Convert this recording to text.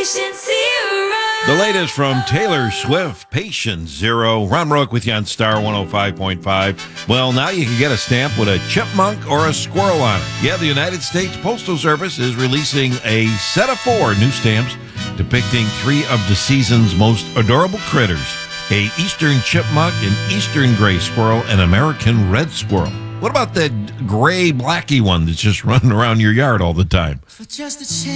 The latest from Taylor Swift, Patient Zero. Ron Rook with you on Star 105.5. Well, now you can get a stamp with a chipmunk or a squirrel on it. Yeah, the United States Postal Service is releasing a set of 4 new stamps depicting 3 of the season's most adorable critters: a eastern chipmunk, an eastern gray squirrel, and American red squirrel. What about that gray blacky one that's just running around your yard all the time? For just a chance.